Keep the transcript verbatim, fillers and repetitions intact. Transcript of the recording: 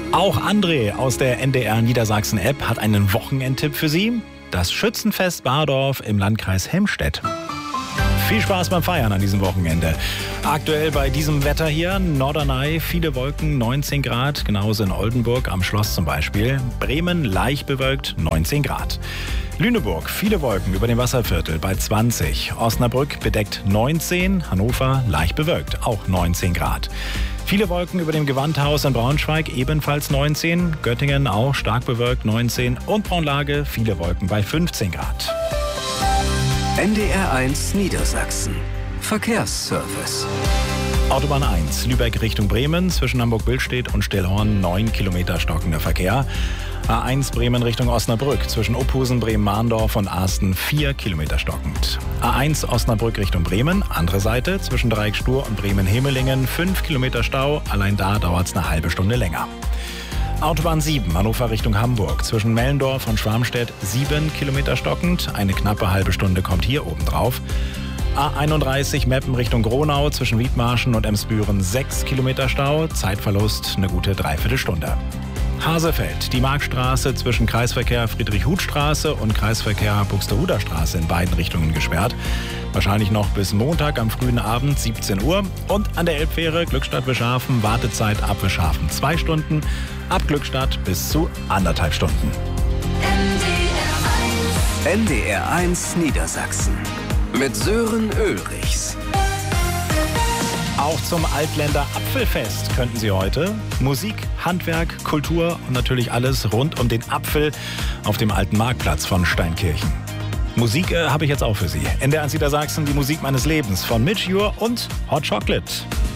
Auch André aus der N D R Niedersachsen-App hat einen Wochenendtipp für Sie. Das Schützenfest Bardorf im Landkreis Helmstedt. Viel Spaß beim Feiern an diesem Wochenende. Aktuell bei diesem Wetter hier, Norderney, viele Wolken, neunzehn Grad, genauso in Oldenburg am Schloss zum Beispiel. Bremen leicht bewölkt, neunzehn Grad. Lüneburg, viele Wolken über dem Wasserviertel bei zwanzig. Osnabrück bedeckt neunzehn, Hannover leicht bewölkt, auch neunzehn Grad. Viele Wolken über dem Gewandhaus in Braunschweig, ebenfalls neunzehn. Göttingen auch stark bewölkt, neunzehn. Und Braunlage, viele Wolken bei fünfzehn Grad. N D R eins Niedersachsen. Verkehrsservice. Autobahn eins, Lübeck Richtung Bremen, zwischen Hamburg-Billstedt und Stillhorn neun Kilometer stockender Verkehr. A eins Bremen Richtung Osnabrück, zwischen Ophusen, Bremen-Mahndorf und Asten vier Kilometer stockend. A eins Osnabrück Richtung Bremen, andere Seite, zwischen Dreieckstur und Bremen-Hemelingen fünf Kilometer Stau, allein da dauert es eine halbe Stunde länger. Autobahn sieben, Hannover Richtung Hamburg, zwischen Mellendorf und Schwarmstedt sieben Kilometer stockend, eine knappe halbe Stunde kommt hier oben drauf. A einunddreißig Meppen Richtung Gronau, zwischen Wiedmarschen und Emsbüren sechs Kilometer Stau, Zeitverlust eine gute Dreiviertelstunde. Hasefeld, die Markstraße zwischen Kreisverkehr Friedrich-Huth-Straße und Kreisverkehr Buxtehuder Straße in beiden Richtungen gesperrt. Wahrscheinlich noch bis Montag am frühen Abend siebzehn Uhr. Und an der Elbfähre Glückstadt-Wischhafen, Wartezeit ab Wischhafen zwei Stunden, ab Glückstadt bis zu anderthalb Stunden. N D R eins Niedersachsen mit Sören Ulrichs. Auch zum Altländer Apfelfest könnten Sie heute Musik, Handwerk, Kultur und natürlich alles rund um den Apfel auf dem alten Marktplatz von Steinkirchen. Musik äh, habe ich jetzt auch für Sie. N D R eins Niedersachsen, die Musik meines Lebens von Midge Ure und Hot Chocolate.